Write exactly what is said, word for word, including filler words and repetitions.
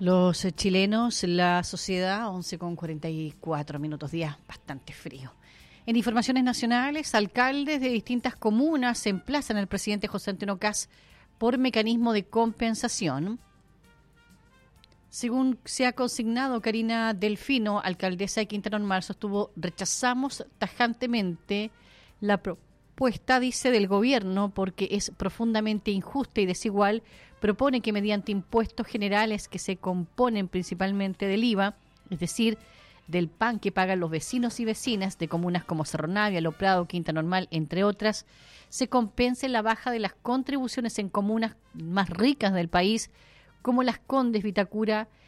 Los chilenos, la sociedad, once con cuarenta y cuatro minutos, día bastante frío. En informaciones nacionales, alcaldes de distintas comunas se emplazan al presidente José Antonio Kast por mecanismo de compensación. Según se ha consignado, Karina Delfino, alcaldesa de Quinta Normal, sostuvo: rechazamos tajantemente la propuesta, dice, del gobierno porque es profundamente injusta y desigual. Propone que mediante impuestos generales que se componen principalmente del I V A, es decir, del P A N que pagan los vecinos y vecinas de comunas como Cerro Navia, Lo Prado, Quinta Normal, entre otras, se compense la baja de las contribuciones en comunas más ricas del país, como Las Condes, Vitacura